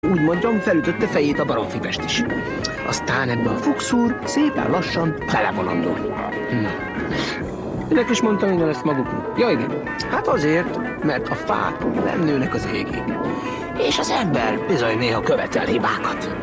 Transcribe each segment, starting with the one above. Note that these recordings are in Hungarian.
úgy mondjam, felütötte fejét a baromfipest is. Aztán ebbe a Fuchs úr szépen lassan belevolandol. Önök is mondtam minden ezt maguknak. Ja, igen. Hát azért, mert a fák nem nőnek az égig. És az ember bizony néha követel hibákat.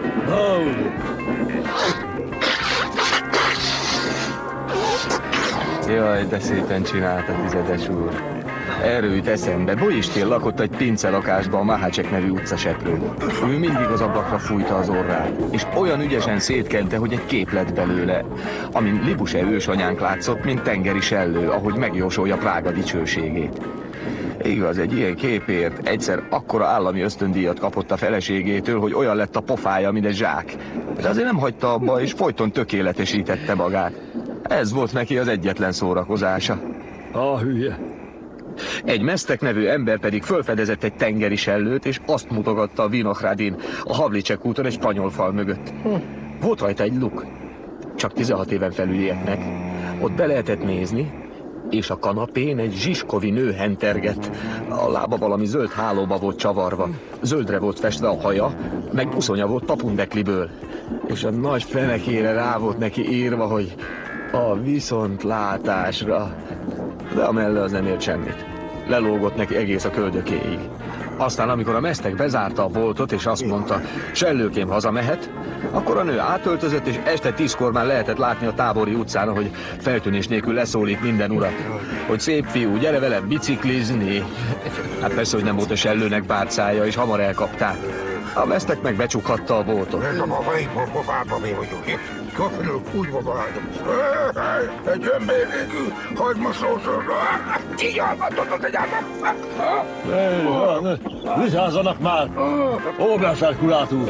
Jaj, de szépen csinálta, tizedes úr. Erről jut eszembe. Bolyistél lakott egy pincelakásban a Mahácsek nevű utcaseprőn. Ő mindig az ablakra fújta az orrát, és olyan ügyesen szétkente, hogy egy kép lett belőle, amin Libuse ősanyánk látszott, mint tengeri sellő, ahogy megjósolja Prága dicsőségét. Igaz, egy ilyen képért egyszer akkora állami ösztöndíjat kapott a feleségétől, hogy olyan lett a pofája, mint egy zsák. De azért nem hagyta abba, és folyton tökéletesítette magát. Ez volt neki az egyetlen szórakozása. A hülye. Egy Mesztek nevű ember pedig fölfedezett egy tengeri sellőt, és azt mutogatta a Vinohradin, a Havlicek úton egy spanyol fal mögött. Volt rajta egy luk. Csak 16 éven felülieknek. Ott be lehetett nézni, és a kanapén egy zsiskovi nő hentergett. A lába valami zöld hálóba volt csavarva. Zöldre volt festve a haja, meg uszonya volt papundekliből. És a nagy fenekére rá volt neki írva, hogy a viszontlátásra. De a melle az nem ért semmit. Lelógott neki egész a köldökéig. Aztán, amikor a Mesztek bezárta a boltot, és azt mondta, sellőkém hazamehet, akkor a nő átöltözött, és este 10-kor már lehetett látni a Tábori utcán, hogy feltűnés nélkül leszólít minden urat. Hogy szép fiú, gyere vele biciklizni. Hát persze, hogy nem volt a sellőnek bárcája, és hamar elkapták. A Mesztek meg becsukhatta a boltot. Ez a melyikban pofában mi vagyunk. Köszönök, úgy magadom. Egy emberégű hagymaszószorra. Kigyalmatott egy állam. Vigyázzanak már! Oberfelkulátor!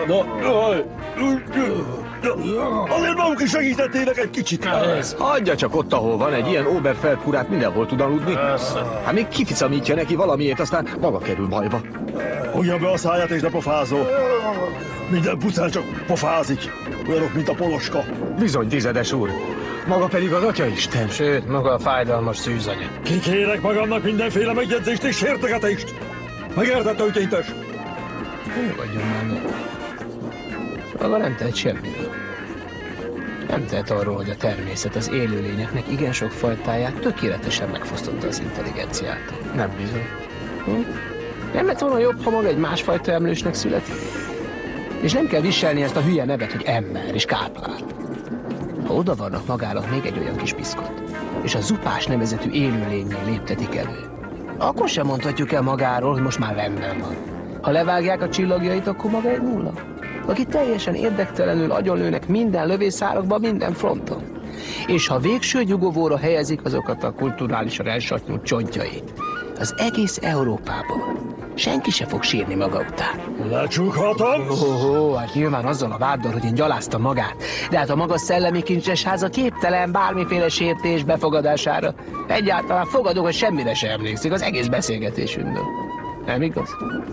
Azért maguk is segítettének egy kicsit. Hagyja csak ott, ahol van, egy ilyen Oberfeldkurát mindenhol tud aludni. Hát még kificamítja neki valamiért, aztán maga kerül bajba. Ugyan be a száját és ne pofázol. Minden pucán csak pofázik. Olyanok, mint a poloska. Bizony, tizedes úr. Maga pedig az atyaisten. Sőt, maga a fájdalmas szűzanya. Kikérek magamnak mindenféle megjegyzést és sértegetést. Megértette, ügyétes? Nyugodjon már meg. Maga nem tehet semmit. Nem tehet arról, hogy a természet az élőlényeknek igen sok fajtáját tökéletesen megfosztotta az intelligenciát. Nem bizony. Nem lett volna jobb, ha maga egy másfajta emlősnek születik? És nem kell viselni ezt a hülye nevet, hogy ember és káplán. Ha oda vannak magának még egy olyan kis piszkot, és a zupás nevezetű élőlénynél léptetik elő, akkor sem mondhatjuk el magáról, hogy most már rendben van. Ha levágják a csillagjait, akkor maga egy nulla, aki teljesen érdektelenül agyonlőnek minden lövészárokba, minden fronton. És ha végső nyugovóra helyezik azokat a kulturálisan elsatnyult csontjait, az egész Európában senki se fog sírni maga után. Lecsukhatom? Hát nyilván azzal a váddal, hogy én gyaláztam magát. De hát a maga szellemi kincses háza képtelen bármiféle sértés befogadására. Egyáltalán fogadok, hogy semmire sem emlékszik az egész beszélgetésünkből. Nem igaz?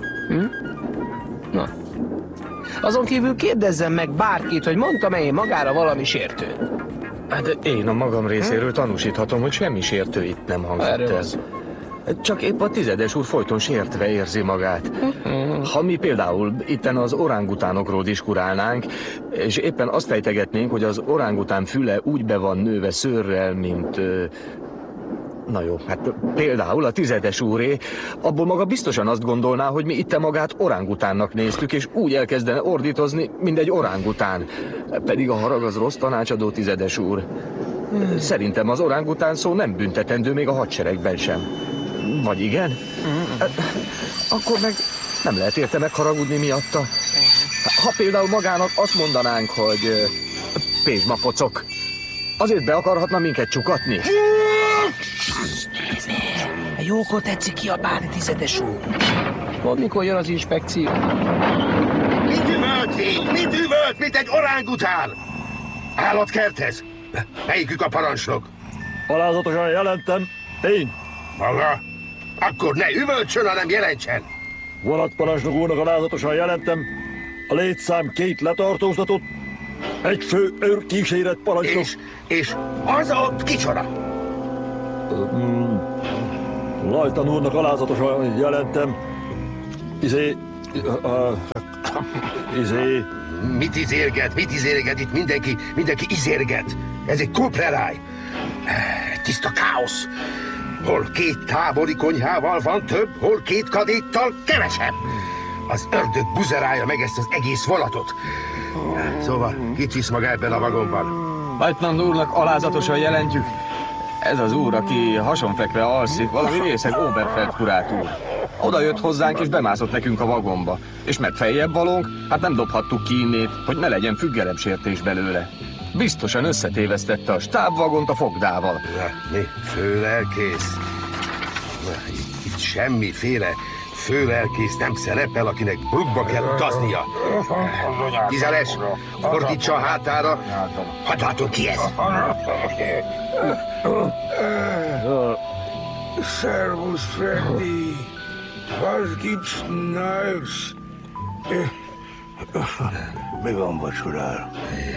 Na. Azon kívül kérdezzem meg bárkit, hogy mondtam-e én magára valami sértőt. Hát én a magam részéről tanúsíthatom, hogy semmi sértő itt nem hangzott el. Csak épp a tizedes úr folyton sértve érzi magát. Ha mi például itten az orángutánokról diskurálnánk, és éppen azt fejtegetnénk, hogy az orángután füle úgy be van nőve szőrrel, mint... Na jó, hát például a tizedes úré, abból maga biztosan azt gondolná, hogy mi itten magát orángutánnak néztük, és úgy elkezdene ordítozni, mint egy orángután. Pedig a harag az rossz tanácsadó, tizedes úr. Szerintem az orángután szó nem büntetendő még a hadseregben sem. Vagy igen? Akkor meg nem lehet érte megharagudni miatta. Ha például magának azt mondanánk, hogy pézsmapocok, azért be akarhatna minket csukatni? Jókor tetszik kiabálni, tizedes úr. Mondd, mikor jön az inspekció? Mit üvölt így? Mit üvölt, mint egy orángután? Állatkerthez? Melyikük a parancsnok? Alázatosan jelentem, én. Maga? Akkor ne üvöltsön, hanem jelentsen! Vonatparancsnok úrnak alázatosan jelentem, a létszám 2 letartóztatott, egy fő őrkíséret parancsnok. És az ott kicsoda? Lajtan úrnak alázatosan jelentem, Mit izélget? Itt mindenki izérget. Ez egy kupreláj. Tiszta káosz. Hol 2 tábori konyhával van több, hol 2 kadéttal kevesebb. Az ördög buzerálja meg ezt az egész vonatot. Szóval, kit visz maga ebben a vagonban? Leutnant úrnak alázatosan jelentjük. Ez az úr, aki hasonfekve alszik, valami részeg Oberfeld kurátor. Oda jött hozzánk és bemászott nekünk a vagomba. És mert feljebb valónk, hát nem dobhattuk ki innét, hogy ne legyen függelemsértés belőle. Biztosan összetévesztette a stábvagont a fogdával. Mi? Főlelkész? Itt semmiféle főlelkész nem szerepel, akinek Bruggba kell utaznia. Tizeles, fordítsa a hátára. Hadd látom ki ez. Servus, Freddy. Was gibt's Neues? Mi van, vacsorál?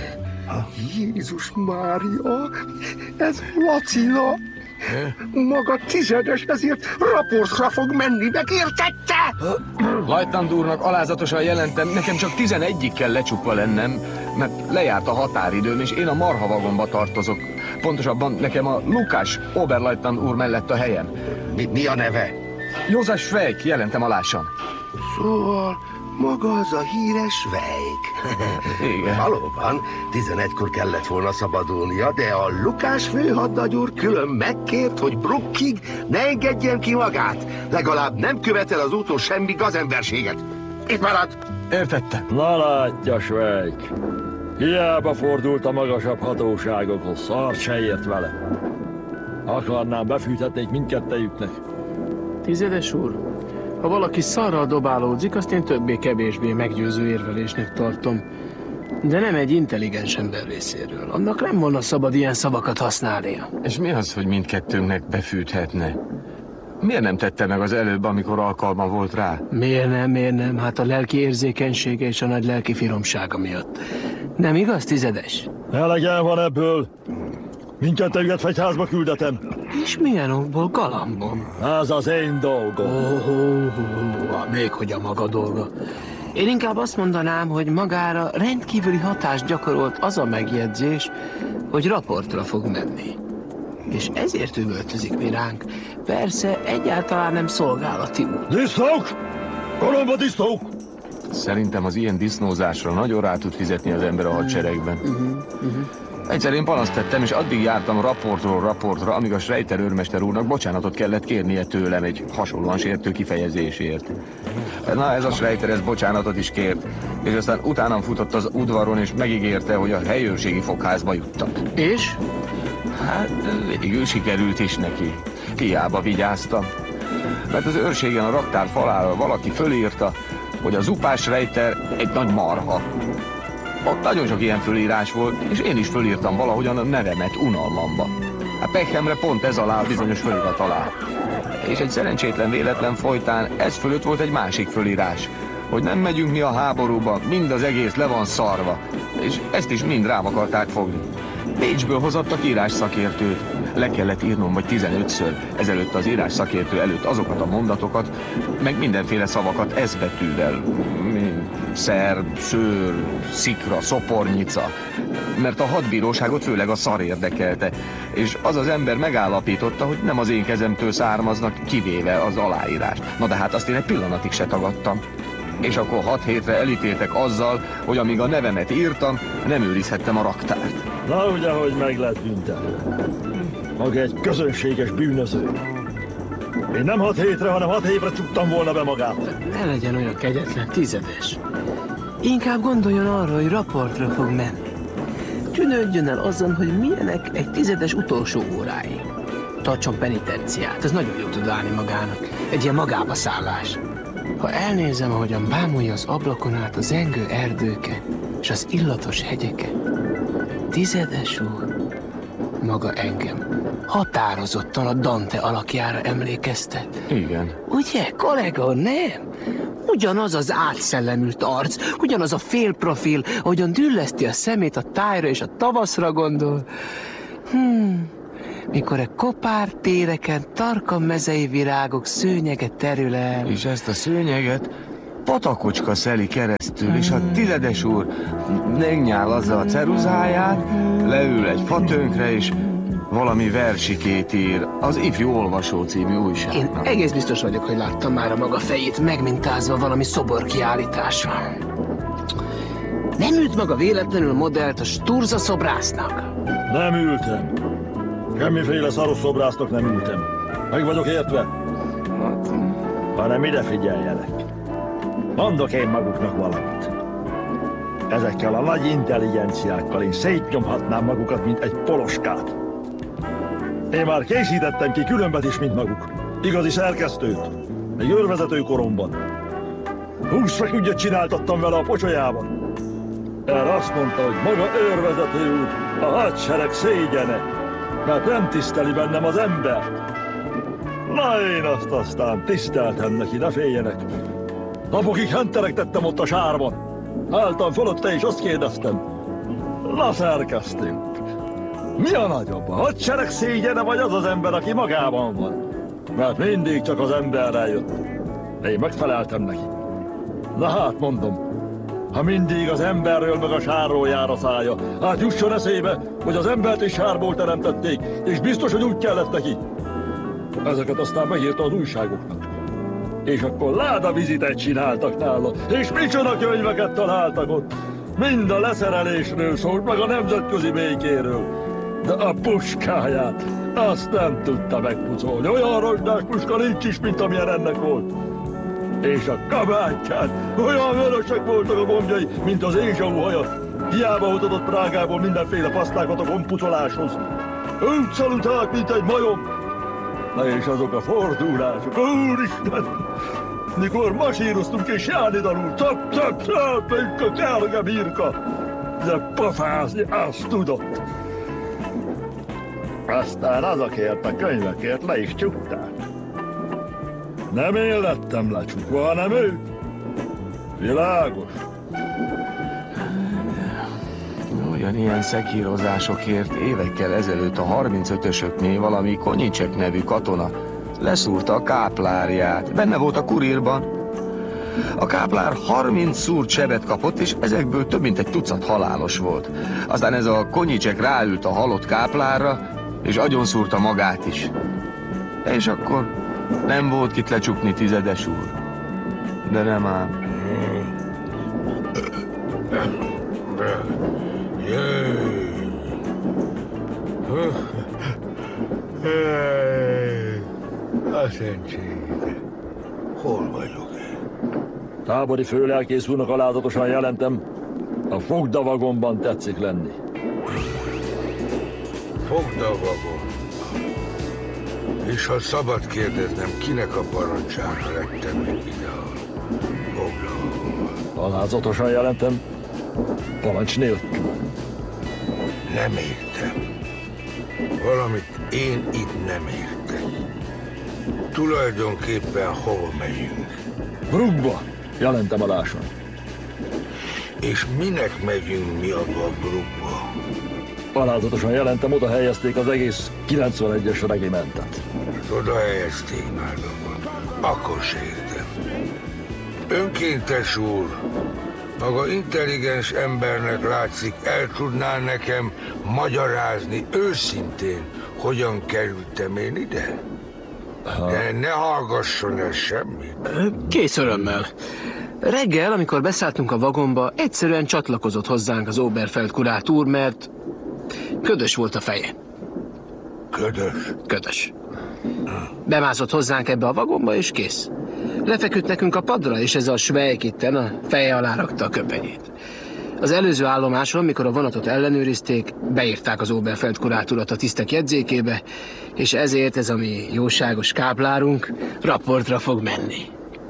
Jézus Mária, ez Lacina. Maga tizedes, ezért raportra fog menni, megértette? Leutnant úrnak alázatosan jelentem, nekem csak 11-ig kell lecsukva lennem, mert lejárt a határidőm, és én a marha vagomba tartozok. Pontosabban nekem a Lukás Oberleutnant úr mellett a helyem. Mi a neve? József Schweik, jelentem alásan. Szóval maga az a híres Schweik. Igen. Valóban, 11-kor kellett volna szabadulnia, de a Lukás főhadnagy úr külön megkért, hogy Bruckig ne engedjen ki magát. Legalább nem követel az úton semmi gazemberséget. Itt marad! Értette. Na látja, Schweik. Hiába fordult a magasabb hatóságokhoz, szart se ért vele. Akarnám, befűthetnék mindkettejüknek. Tizedes úr, ha valaki szarral dobálódzik, azt én többé-kevésbé meggyőző érvelésnek tartom. De nem egy intelligens ember részéről. Annak nem volna szabad ilyen szavakat használnia. És mi az, hogy mindkettőnknek befűthetne? Miért nem tette meg az előbb, amikor alkalma volt rá? Miért nem? Hát a lelki érzékenysége és a nagy lelki finomsága miatt. Nem igaz, tizedes? Elegem van ebből. Mindkettőjüket fegyházba küldetem. És milyen okból, galambom? Ez az én dolgom. Még hogy a maga dolga. Én inkább azt mondanám, hogy magára rendkívüli hatást gyakorolt az a megjegyzés, hogy raportra fog menni. És ezért üvöltözik mi ránk. Persze, egyáltalán nem szolgálati út. Disznók! Kolomba disznók! Szerintem az ilyen disznózásra nagyon rá tud fizetni az ember a hadseregben. Egyszer én panaszt tettem, és addig jártam raportról raportra, amíg a Schreiter őrmester úrnak bocsánatot kellett kérnie tőlem egy hasonlóan sértő kifejezésért. Na, ez a Schreiter, ez bocsánatot is kért, és aztán utánam futott az udvaron, és megígérte, hogy a helyőrségi fogházba juttat. És? Hát végül sikerült is neki. Hiába vigyáztam. Mert az őrségen a raktár falára valaki fölírta, hogy a Zupás Schreiter egy nagy marha. Ott nagyon sok ilyen fölírás volt, és én is fölírtam valahogyan a nevemet unalmamba. A Pechemre pont ez alá, a bizonyos fölirat alá. És egy szerencsétlen véletlen folytán ez fölött volt egy másik fölírás, hogy nem megyünk mi a háborúba, mind az egész le van szarva. És ezt is mind rám akarták fogni. Bécsből hozottak írás szakértőt. Le kellett írnom vagy 15-ször ezelőtt az írás szakértő előtt azokat a mondatokat, meg mindenféle szavakat S betűvel. Szerb, szőr, szikra, szopornyica. Mert a hadbíróságot főleg a szar érdekelte, és az az ember megállapította, hogy nem az én kezemtől származnak, kivéve az aláírást. Na de hát azt én egy pillanatig se tagadtam. És akkor 6 hétre elítéltek azzal, hogy amíg a nevemet írtam, nem őrizhettem a raktárt. Na ugye, hogy meg lett büntetve. Maga egy közönséges bűnöző. Én nem 6 hétre, hanem 6 évre csuktam volna be magát. Ne legyen olyan kegyetlen, tizedes. Inkább gondoljon arra, hogy raportra fog menni. Tűnődjön el azon, hogy milyenek egy tizedes utolsó órái. Tartson penitenciát, ez nagyon jó tud állni magának. Egy ilyen magába szállás. Ha elnézem, ahogyan bámulja az ablakon át a zengő erdőket és az illatos hegyeket, tizedes úr, maga engem határozottan a Dante alakjára emlékeztet. Igen. Ugye, kollega, nem? Ugyanaz az átszellemült arc, ugyanaz a félprofil, ahogyan dülleszti a szemét a tájra és a tavaszra gondol. Mikor a kopár téreken tarka mezei virágok szőnyeget terül el. És ezt a szőnyeget patakocska szeli keresztül, és a tizedes úr megnyálazza a ceruzáját, leül egy fatönkre, és valami versikét ír az Ifjú Olvasó című Én újságnak. egész biztos vagyok, hogy láttam már a maga fejét megmintázva valami szoborkiállításon. Nem ült maga véletlenül modellt a Sturza szobrásznak? Nem ültem. Semmiféle szaros szobrásznak nem ültem. Meg vagyok értve? Hanem ide figyeljenek. Mondok én maguknak valamit. Ezekkel a nagy intelligenciákkal én szétnyomhatnám magukat, mint egy poloskát. Én már készítettem ki különbet is, mint maguk. Igazi szerkesztőt. Egy őrvezető koromban. 20 feküdjet csináltattam vele a pocsolyában. Erre azt mondta, hogy maga őrvezető úr, a hadsereg szégyene, mert nem tiszteli bennem az embert. Na én azt aztán tiszteltem neki, ne féljenek. Napokig henteregtettem ott a sárban. Álltam fölötte és azt kérdeztem. Na szerkesztő, mi a nagyobb, a hadsereg szégyene vagy az az ember, aki magában van? Mert mindig csak az emberrel jött. Én megfeleltem neki. Na hát mondom, ha mindig az emberről meg a sárról jár a szája, hát jusson eszébe, hogy az embert is sárból teremtették, és biztos, hogy úgy kellett neki. Ezeket aztán megírta az újságoknak. És akkor ládavizitet csináltak nála, és micsoda könyveket találtak ott. Mind a leszerelésről szólt, meg a nemzetközi békéről. De a puskáját, azt nem tudta megpucolni. Olyan rozsdás puska nincs is, mint amilyen ennek volt. És a kabátján olyan vörösek voltak a gombjai, mint az Ézsau haja. Hiába utatott Prágából mindenféle pasztákat a gombpucoláshoz. Úgy szalutált, mint egy majom. Na és azok a fordulások, úristen! Mikor masíroztunk és Jáni dalul, cap, mint a kárga birka. De pofázni azt tudott. Aztán azokért a könyvekért le is csukták. Nem én lettem lecsukva, hanem ő. Világos. Ugyanilyen szekírozásokért évekkel ezelőtt a 35-ösöknél valami Konyicsek nevű katona leszúrta a káplárját. Benne volt a kurírban. A káplár 30 szúrt sebet kapott, és ezekből több mint egy tucat halálos volt. Aztán ez a Konyicsek ráült a halott káplárra, és agyonszúrta magát is. És akkor nem volt kit lecsukni, tizedes úr. De nem ám. A szentség. Hol vagyok én? Tábori főlelkész úrnak alázatosan jelentem, a fogdavagonban tetszik lenni. Fogdavagon. És ha szabad kérdeznem, kinek a parancsára lettem még ide a fogdavagonban? Alázatosan jelentem, parancs nélkül. Nem értem. Valamit én itt nem értek. Tulajdonképpen hol megyünk? Brugba, jelentem aláson. És minek megyünk mi abba a Brugba? Alázatosan jelentem, oda helyezték az egész 91-es regimentet. Oda helyezték már abba. Akkor se értem. Önkéntes úr, maga intelligens embernek látszik, el tudná nekem magyarázni őszintén, hogyan kerültem én ide? De ne hallgasson el semmit. Kész örömmel. Reggel, amikor beszálltunk a vagomba, egyszerűen csatlakozott hozzánk az Oberfeld kurátor, mert ködös volt a feje. Ködös? Ködös. Bemászott hozzánk ebbe a vagomba, és kész. Lefeküdt nekünk a padra, és ez a Schweik itten a feje alá rakta a köpenyét. Az előző állomáson, mikor a vonatot ellenőrizték, beírták az Oberfeld kurátorat a tisztek jegyzékébe, és ezért ez a mi jóságos káplárunk raportra fog menni.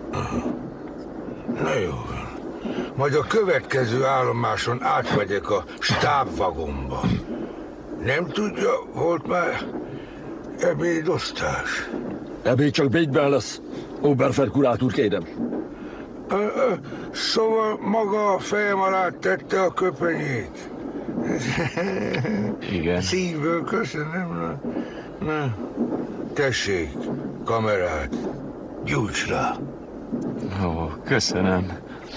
Na jó van. Majd a következő állomáson átmegyek a stábvagomba. Nem tudja, volt már ebédosztás? Ebéd csak Bécsben lesz. Oberfeld kurátor, kérem. Szóval maga a fejem alá tette a köpenyét. Igen. Szívből köszönöm. Na. Tessék, kamerát, gyújts rá. Ó, köszönöm.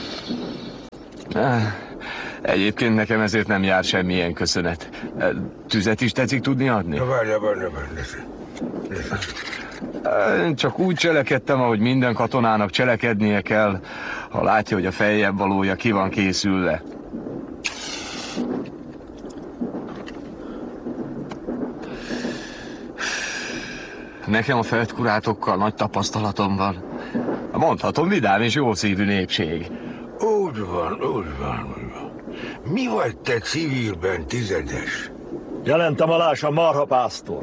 Egyébként nekem ezért nem jár semmilyen köszönet. Tüzet is tetszik tudni adni? Na, várjál. Csak úgy cselekedtem, ahogy minden katonának cselekednie kell, ha látja, hogy a feljebb valója ki van készülve. Nekem a feldkurátokkal nagy tapasztalatom van. Mondhatom, vidám és jószívű népség. Úgy van. Mi vagy te civilben, tizedes? Jelentem alása marhapásztor.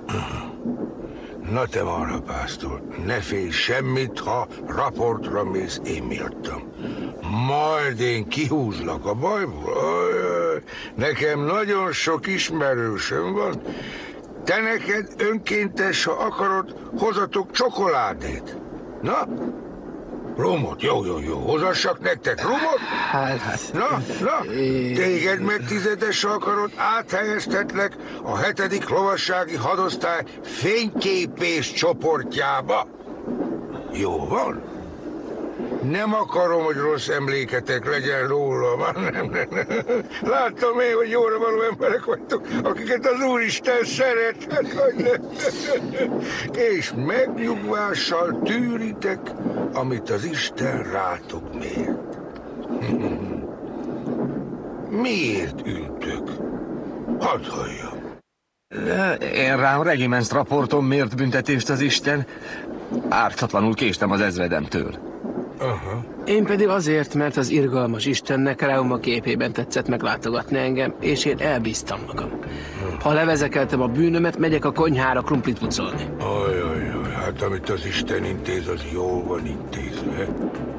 Na te marhapásztor, ne félj semmit, ha raportra mész én miattam. Majd én kihúzlak a bajból. Ajaj, nekem nagyon sok ismerősöm van. Te neked önkéntes, ha akarod, hozatok csokoládét. Na? Rumot, jó, hozassak nektek rumot? Hát... Na, téged meg tizedes, ha akarod, áthelyeztetlek a 7. lovassági hadosztály fényképés csoportjába. Jó van? Nem akarom, hogy rossz emléketek legyen róla. Nem. Láttam én, hogy jóra való emberek vagytok, akiket az Úristen szeret. És megnyugvással tűritek, amit az Isten rátok mért. Miért ültök? Hadd halljam. Én rám regiment raportom mért büntetést az Isten. Ártatlanul késtem az ezredemtől. Aha. Én pedig azért, mert az irgalmas Istennek Reuma képében tetszett meglátogatni engem, és én elbíztam magam. Ha levezekeltem a bűnömet, megyek a konyhára krumplit pucolni. Ajaj, hát amit az Isten intéz, az jól van intézve.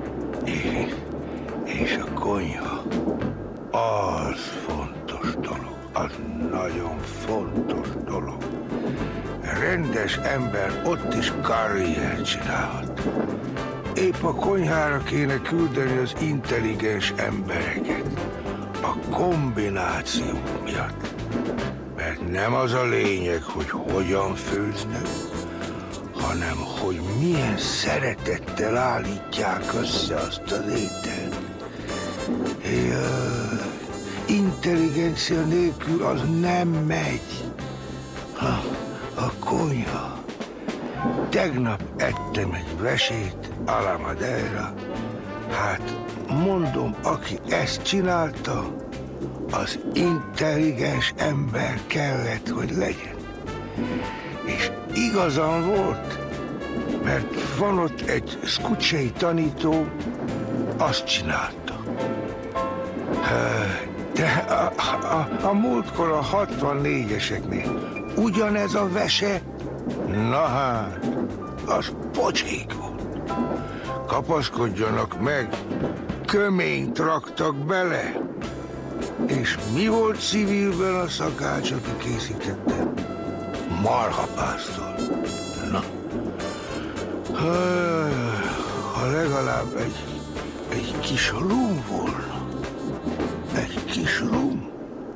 És a konyha, az fontos dolog, az nagyon fontos dolog. Rendes ember ott is karriert csinálhat. Épp a konyhára kéne küldeni az intelligens embereket. A kombináció miatt. Mert nem az a lényeg, hogy hogyan főznek, hanem hogy milyen szeretettel állítják össze azt az ételt. Intelligencia nélkül az nem megy. A konyha. Tegnap ettem egy vesét, a la Madeira. Hát, mondom, aki ezt csinálta, az intelligens ember kellett, hogy legyen. És igazam volt, mert van ott egy szkucsei tanító, azt csinálta. De a múltkor a 64-eseknél ugyanez a vese, na hát, az pocsék volt. Kapaszkodjanak meg, köményt raktak bele. És mi volt civilben a szakács, aki készítette? Marhapásztor. Na, ha legalább egy kis rum volna. Egy kis rum.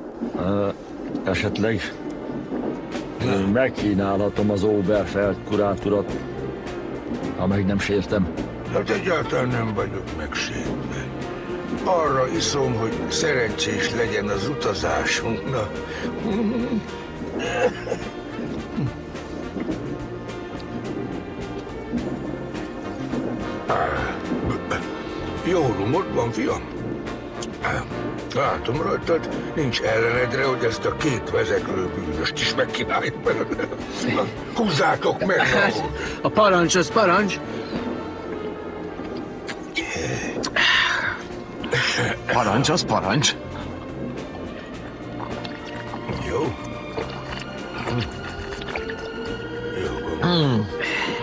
Esetleg megkínálhatom az Oberfeldkuráturat, ha meg nem sértem. Hát egyáltalán nem vagyok megsértve. Arra iszom, hogy szerencsés legyen az utazásunk. Na. Jó rumot van, fiam? Látom rajtad, nincs ellenedre, hogy ezt a két vezeklő bűnöst is megkínáljuk belőle. Húzzátok meg! A parancs az parancs. Parancs az parancs. Jó. Jó.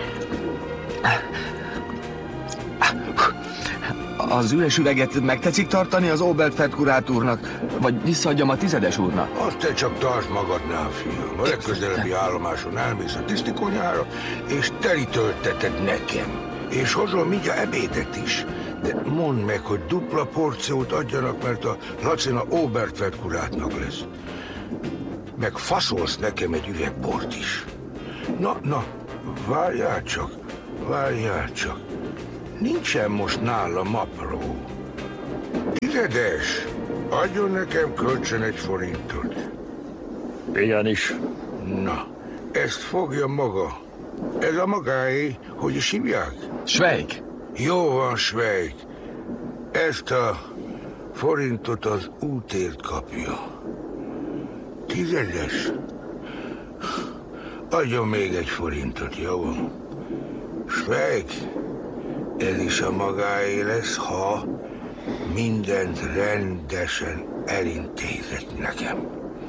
Az üres üveget megtetszik tartani az Oberfeldkurátornak, vagy visszaadjam a tizedes úrnak? Azt te csak tartsd magadnál, fiam. A legközelebbi állomáson elmész a tisztikonyhára, és telítölteted nekem. És hozol mindjárt ebédet is. De mondd meg, hogy dupla porciót adjanak, mert a Lacina Oberfeldkurátnak lesz. Meg faszolsz nekem egy üveg bort is. Na, várjál csak. nincsen most nálam apró. Tizedes, adjon nekem kölcsön 1 forintot. Igenis. Na, ezt fogja maga. Ez a magáé, hogy is hívják? Schweig. Jó van, Schweig. Ezt a forintot az útért kapja. Tizedes. Adjon még 1 forintot, jó? Schweig, ez is a magáé lesz, ha mindent rendesen elintézett nekem.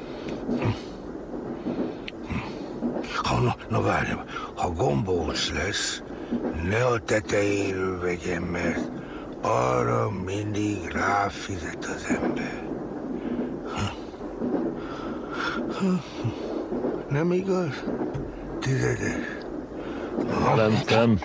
Na várj, ha gombóc lesz, ne a tetejéről vegyen, mert arra mindig ráfizet az ember. Nem igaz? Tizedes. Jelentem.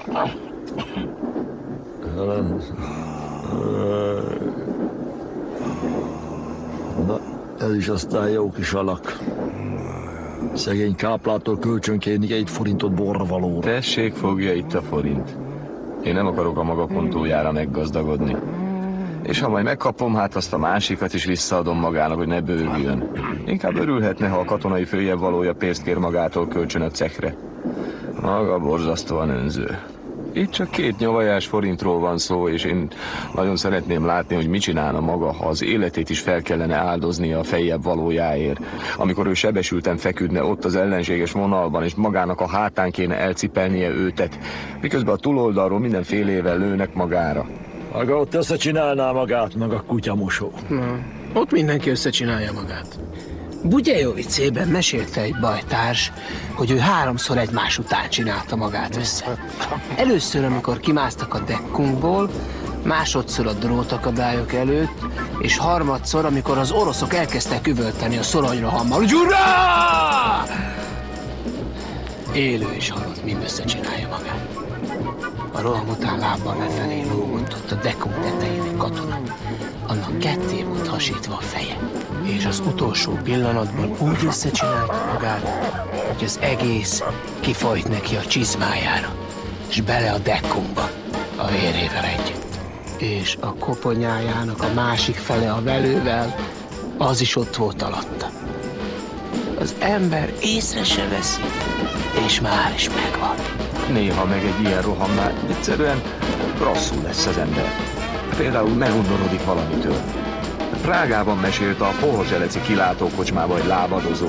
Na, ez is aztán jó kis alak. Szegény káplától kölcsön kérni 1 forintot borravalóra. Tessék, fogja itt a forint. Én nem akarok a maga kontójára meggazdagodni. És ha majd megkapom, hát azt a másikat is visszaadom magának, hogy ne bőgjön. Inkább örülhetne, ha a katonai följebb valója pénzt kér magától kölcsön a cekre. Maga borzasztóan önző. Itt csak 2 nyavajás forintról van szó, és én nagyon szeretném látni, hogy mit csinálna maga, ha az életét is fel kellene áldoznia a feljebb valójáért. Amikor ő sebesülten feküdne ott az ellenséges vonalban, és magának a hátán kéne elcipelnie őtet, miközben a túloldalról mindenfélével lőnek magára. Maga ott összecsinálná magát, meg a kutyamosó. Na, ott mindenki összecsinálja magát. Bugyejovicében mesélte egy bajtárs, hogy ő 3-szor egymás után csinálta magát össze. Először, amikor kimásztak a dekkunkból, másodszor a drótakadályok előtt, és harmadszor, amikor az oroszok elkezdtek üvölteni a szoronyrohammal. Gyurrá! Élő és halott mind összecsinálja magát. A roham után lábbal lefelé lógott ott a dekkunk tetején egy katona. Annak ketté volt hasítva a feje, és az utolsó pillanatban úgy összecsinálta magát, hogy az egész kifolyt neki a csizmájára, és bele a dekkunkba, a vérével együtt. És a koponyájának a másik fele a velővel, az is ott volt alatta. Az ember észre se veszi, és már is megvan. Néha meg egy ilyen rohamnál egyszerűen rosszul lesz az ember. Például megundorodik valamitől. Prágában mesélte a Pohozseleci kilátókocsmába egy lábadozó,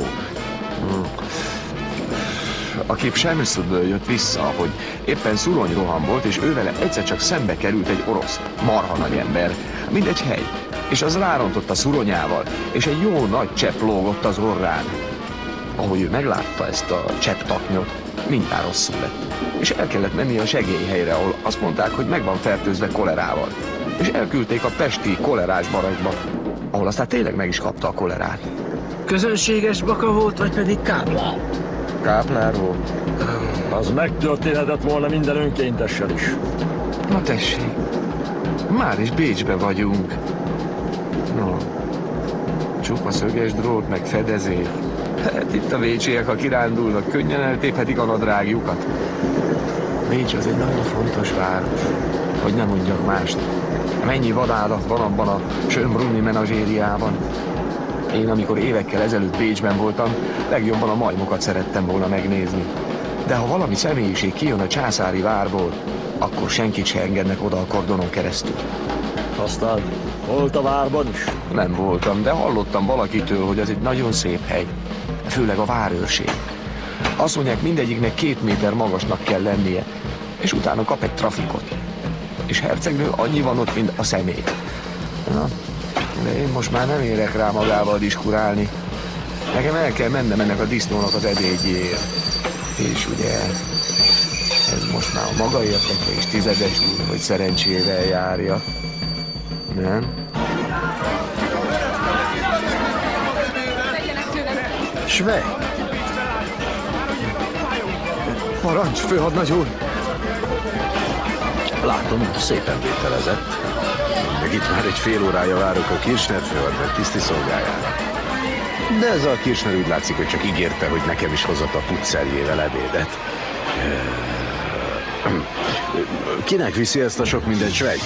aki Semszudből jött vissza, hogy éppen szuronyroham volt, és ővele egyszer csak szembe került egy orosz, marha nagy ember, mindegy hely, és az rárontott a szuronyával, és egy jó nagy csepp lógott az orrán. Ahogy ő meglátta ezt a csepptaknyot, mindjárt rosszul lett, és el kellett menni a segélyhelyre, ahol azt mondták, hogy meg van fertőzve kolerával, és elküldték a pesti kolerás barakba, ahol aztán tényleg meg is kapta a kolerát. Közönséges baka volt, vagy pedig káplár? Káplár volt. Az megtörténhetett volna minden önkéntessel is. Na tessék, már is Bécsbe vagyunk. No, csupa szöges drót, meg fedezék. Hát itt a bécsiek, ha kirándulnak, könnyen eltéphetik a nadrágjukat. Bécs az egy nagyon fontos város, hogy nem mondjak mást. Mennyi vadállat van abban a Schönbrunni menazsériában. Én, amikor évekkel ezelőtt Bécsben voltam, legjobban a majmokat szerettem volna megnézni. De ha valami személyiség kijön a császári várból, akkor senkit se engednek oda a kordonon keresztül. Aztán volt a várban is? Nem voltam, de hallottam valakitől, hogy ez egy nagyon szép hely. Főleg a várőrség. Azt mondják, mindegyiknek 2 méter magasnak kell lennie, és utána kap egy trafikot. És hercegnő annyi van ott, mint a személy. Na, de én most már nem érek rá magával diskurálni. Nekem el kell mennem ennek a disznónak az edégyéért. És ugye, ez most már a maga érdeke is tizedes úr, hogy szerencsével járja. Nem? Schweig! Parancs, főhadnagy úr! Látom, szépen vételezett. Meg itt már egy fél órája várok a Kirchner főhadnagy tiszti szolgájára. De ez a Kirchner úgy látszik, hogy csak ígérte, hogy nekem is hozott a puccerjével ebédet. Kinek viszi ezt a sok mindent, Schweig?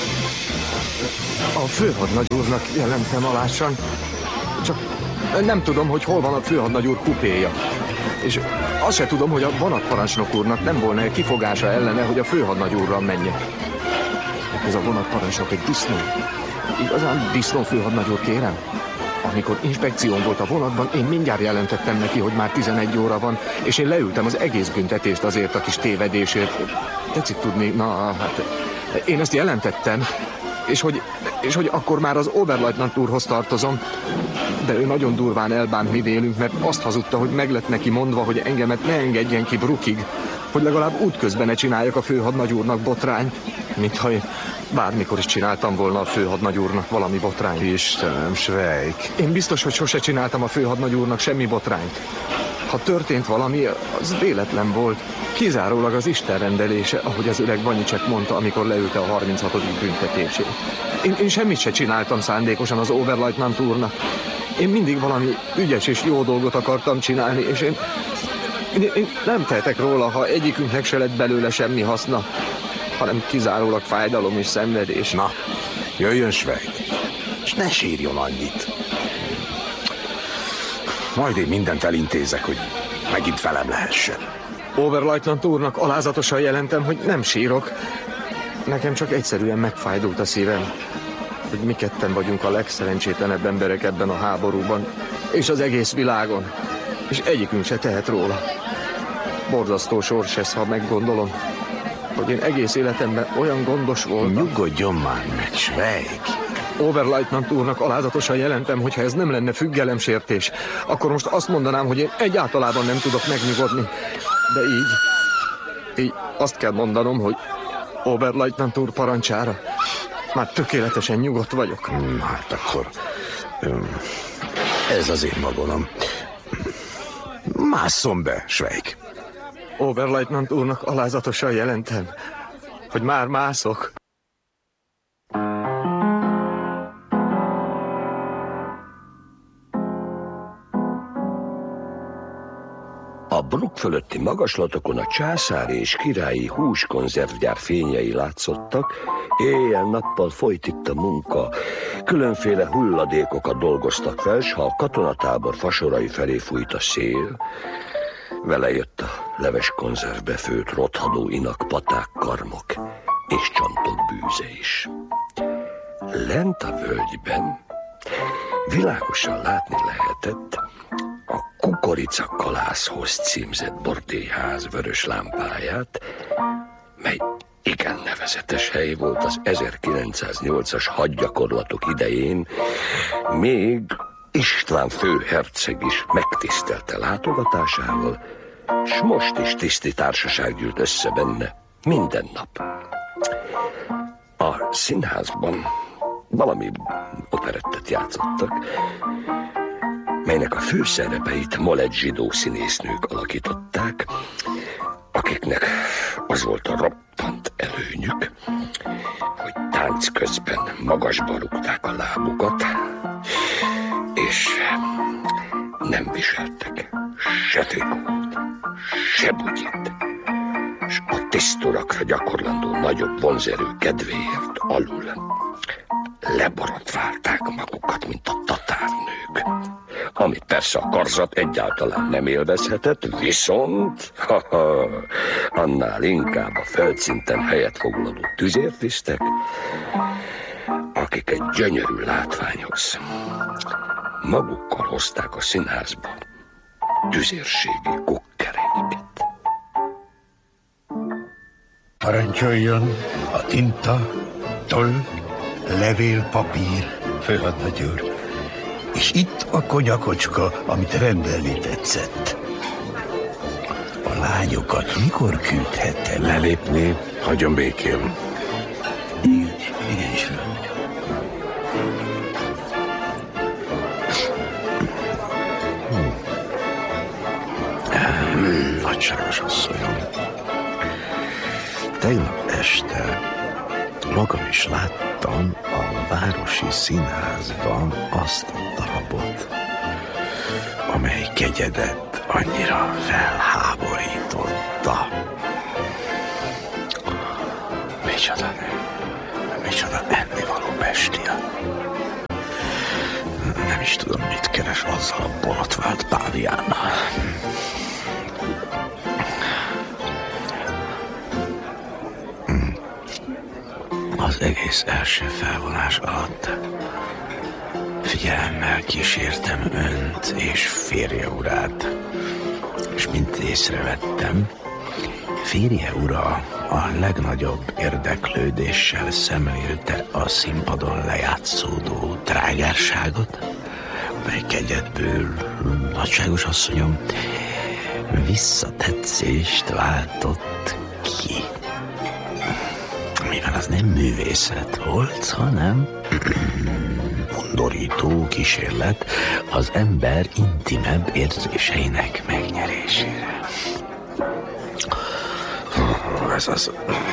A főhadnagy úrnak jelentem alásan. Csak nem tudom, hogy hol van a főhadnagy úr kupéja. És azt se tudom, hogy a vonatparancsnok úrnak nem volna kifogása ellene, hogy a főhadnagy úrral menjek. Ez a vonatparancsnok egy disznó. Igazán disznó főhadnagy úr, kérem? Amikor inspekción volt a vonatban, én mindjárt jelentettem neki, hogy már 11 óra van, és én leültem az egész büntetést azért a kis tévedésért. Tetszik tudni, na hát én ezt jelentettem, és hogy akkor már az Oberleutnant úrhoz tartozom, de ő nagyon durván elbánt mi vélünk, mert azt hazudta, hogy meg lett neki mondva, hogy engemet ne engedjen ki Brookig, hogy legalább útközben ne csináljak a főhadnagy úrnak botrányt, mintha én bármikor is csináltam volna a főhadnagy úrnak valami botrányt. Istenem, Schweig. Én biztos, hogy sose csináltam a főhadnagy úrnak semmi botrányt. Ha történt valami, az véletlen volt. Kizárólag az Isten rendelése, ahogy az öreg Vanyicek mondta, amikor leülte a 36. büntetését. Én semmit se csináltam szándékosan az Oberleutnant úrnak. Én mindig valami ügyes és jó dolgot akartam csinálni, és én nem tehetek róla, ha egyikünknek se lett belőle semmi haszna, hanem kizárólag fájdalom és szenvedés. Na, jöjjön Schweig, és ne sírjon annyit. Majd én mindent elintézek, hogy megint velem lehessen. Oberleutnant úrnak alázatosan jelentem, hogy nem sírok. Nekem csak egyszerűen megfájdult a szívem, hogy mi ketten vagyunk a legszerencsétlenebb emberek ebben a háborúban, és az egész világon, és egyikünk se tehet róla. Borzasztó sors ez, ha meggondolom, hogy én egész életemben olyan gondos voltam. Nyugodjon már meg, Schweig. Oberleutnant úrnak alázatosan jelentem, hogy ha ez nem lenne függelemsértés, akkor most azt mondanám, hogy én egyáltalában nem tudok megnyugodni. De így azt kell mondanom, hogy Oberleutnant úr parancsára már tökéletesen nyugodt vagyok. Hát akkor ez az én vagonom. Másszom be, Schweig. Oberleutnant úrnak alázatosan jelentem, hogy már mászok. A Bruck fölötti magaslatokon a császári és királyi húskonzervgyár fényei látszottak, éjjel-nappal folyt itt a munka, különféle hulladékokat dolgoztak fel, s ha a katonatábor fasorai felé fújt a szél, vele jött a leves konzervbe főtt rothadó inak, paták, karmok és csontok bűze is. Lent a völgyben világosan látni lehetett a Kukorica Kalászhoz címzett bordélyház vörös lámpáját, mely igen nevezetes hely volt az 1908-as hadgyakorlatok idején, még István főherceg is megtisztelte látogatásával, s most is tiszti társaság gyűlt össze benne minden nap. A színházban valami operettet játszottak, melynek a főszerepeit molett zsidó színésznők alakították, akiknek az volt a roppant előnyük, hogy tánc közben magasba rúgták a lábukat, és nem viseltek se trikót, se bugyit, és a tiszturakra gyakorlandó nagyobb vonzerő kedvéért alul leborotválták magukat, mint a tatárnők. Amit persze a karzat egyáltalán nem élvezhetett, viszont annál inkább a földszinten helyet foglaló tüzértisztek, akik egy gyönyörű látványhoz magukkal hozták a színházba tüzérségi kukkereiket. Parancsoljon a tinta, toll, levél, papír, főhadnagy úr. És itt a konyakocska, amit rendelni tetszett. A lányokat mikor küldhetem? Lelépni, hagyjon békén. Igenis, főhadnagy úr. Nagyságos asszonyom. Tegnap este magam is láttam a városi színházban azt a darabot, amely kegyedet annyira felháborította. Micsoda ennivaló bestia. Nem is tudom, mit keres azzal a borotvált páviánnal. Az egész első felvonás alatt figyelemmel kísértem önt és férje urát, és mint észrevettem, férje ura a legnagyobb érdeklődéssel szemlélte a színpadon lejátszódó trágárságot, mely kegyedből nagyságos asszonyom visszatetszést váltott ki. Mivel az nem művészet volt, hanem undorító kísérlet az ember intimebb érzéseinek megnyerésére. Ez az...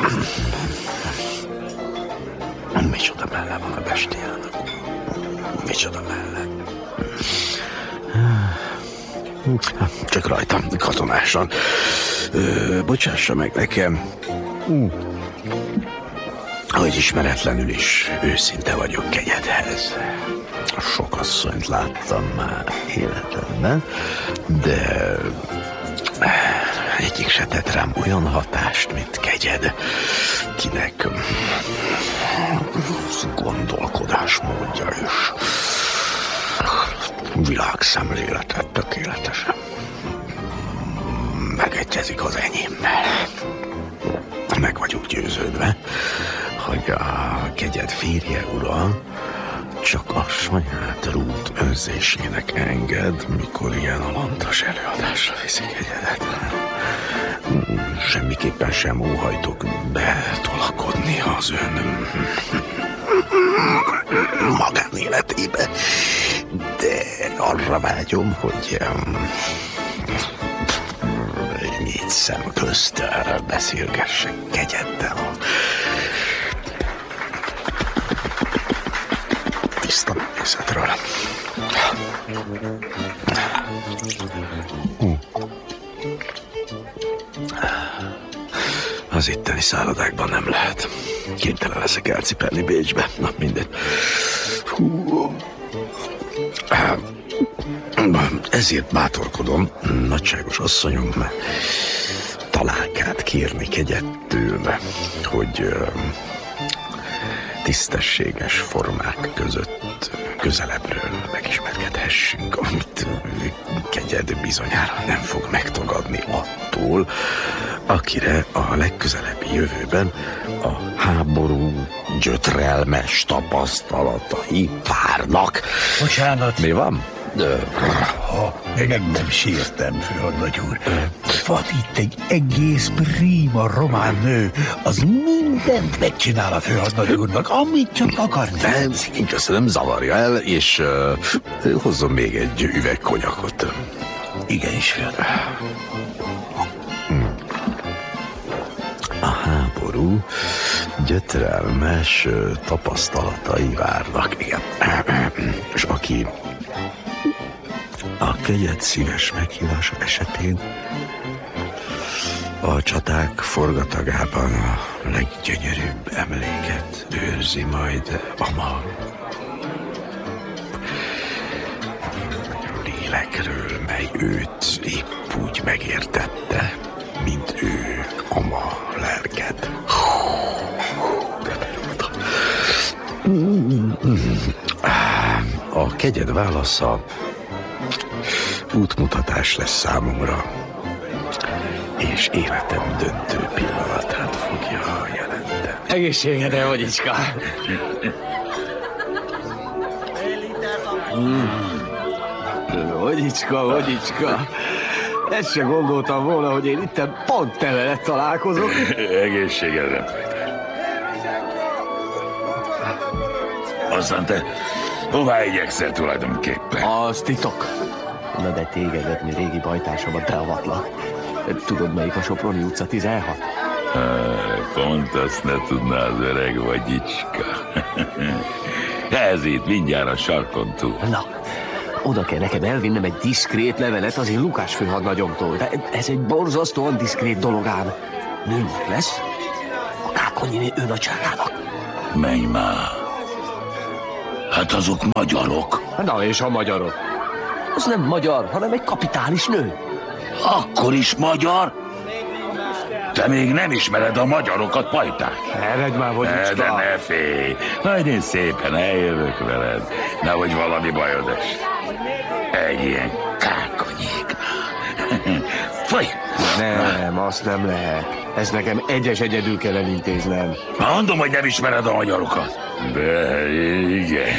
Micsoda melle van a bestiának. Micsoda melle. Csak rajtam katonásan. Bocsássa meg nekem, hogy ismeretlenül is őszinte vagyok kegyedhez. Sok asszonyt láttam már életemben, de egyik se tett rám olyan hatást, mint kegyed, kinek gondolkodásmódja és világszemlélete tökéletesen megegyezik az enyémmel. Meg vagyok győződve, hogy a kegyed férje ura csak a saját rút önzésének enged, mikor ilyen alantas előadásra viszi kegyedet. Semmiképpen sem óhajtok betolakodni az ön magánéletébe, de arra vágyom, hogy négy szem közt beszélgessek kegyeddel. Tiszta művészetről. Az itteni szállodákban nem lehet. Kénytelen leszek elcipelni Bécsbe. Na, mindegy. Ezért bátorkodom, nagyságos asszonyom, találkát kérni kegyettől, hogy tisztességes formák között közelebbről megismerkedhessünk, amit kegyed bizonyára nem fog megtagadni attól, akire a legközelebbi jövőben a háború gyötrelmes tapasztalatai várnak. Bocsánat. Mi van? Ha meg nem sírtem, főhadnagy úr. Van itt egy egész prima román nő, az mindent megcsinál a főhadnagy úrnak, amit csak akar. Köszönöm, zavarja el, és hozzon még egy üveg konyakot. Igenis, főhadnagy. A háború gyötrelmes tapasztalatai várnak, igen. És aki a kegyed szíves meghívása esetén a csaták forgatagában a leggyönyörűbb emléket őrzi majd a ma lélekről, mely őt épp úgy megértette, mint ő a ma lelket. A kegyed válasza útmutatás lesz számomra, és életem döntő pillanatát fogja jelenteni. Egészségedre, Ogyicska! Ogyicska! Ezt se gondoltam volna, hogy én itten pont te veled találkozok. Egészségedre. Aztán te hová igyekszel tulajdonképpen? Az titok. Na de tégedet, mi régi bajtársamat beavatlak. Tudod, melyik a Soproni utca 16? Pont azt ne tudná az öreg Ogyicska. Ez itt mindjárt a sarkon túl. Na, oda kell nekem elvinnem egy diszkrét levelet az én Lukás főhadnagyomtól. De ez egy borzasztóan diszkrét dolog ám. Nőnök lesz, a Kákonyi őnacsárának. Menj már. Hát azok magyarok. Na és a magyarok? Az nem magyar, hanem egy kapitális nő. Akkor is magyar? Te még nem ismered a magyarokat, pajtás? Eredj már, Vodicska. De ne félj. Majd én szépen eljövök veled. Nehogy valami bajod es. Egy ilyen Kákonyéknál. Folyj! Nem, azt nem lehet. Ez nekem egyedül kell elintéznem. Mondom, hogy nem ismered a magyarokat. De igen.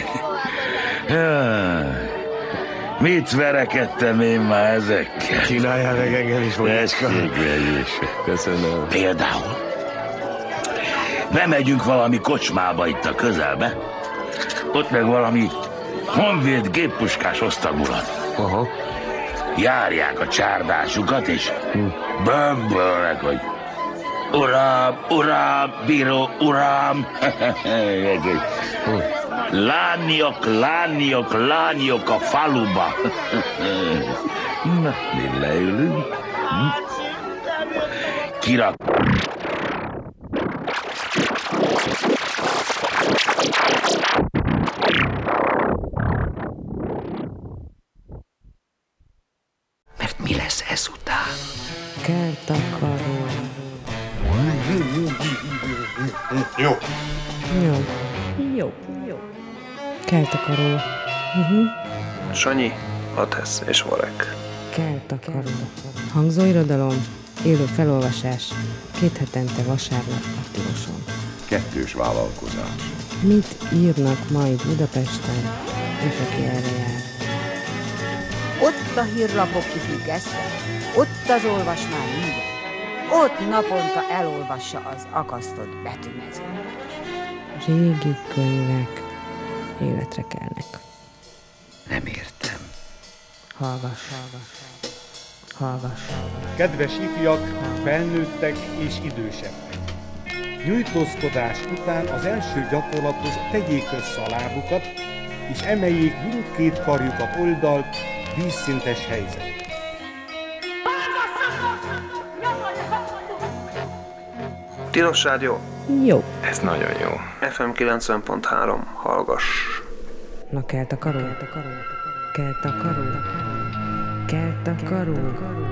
Mit verekedtem én már ezekkel? Csináljál meg engem is, Vodicska. Köszönöm. Például bemegyünk valami kocsmába itt a közelbe, ott meg valami honvéd géppuskás osztagulat. Aha. Járják a csárdásukat, és bömbölnek, hogy uram, uram, bíró, uram. Lányok a faluba. Na, mi leülünk. Kirak. Mert mi lesz ezután? Kertakaró. Jó. Jó. Kertakaró. Sanyi, Atesz és Varek. Kertakaró. Hangzóirodalom, élő felolvasás, 2 hetente vasárnap a Tiloson. Kettős vállalkozás. Mit írnak majd Budapesten, és aki erre jár? Ott a hírlapok kifüggesztve, ott az olvasmány minden. Ott naponta elolvassa az akasztott betűmezőt. Régi könyvek életre kelnek. Nem értem. Hallgass. Kedves ifjak, felnőttek és idősebbek. Nyújtózkodás után az első gyakorlathoz tegyék össze a lábukat, és emeljék mindkét karjukat oldalt, vízszintes helyzet. Tilos Rádió? Jó. Ez nagyon jó. FM 90.3, hallgass. Na, Kertakaró. Kertakaró.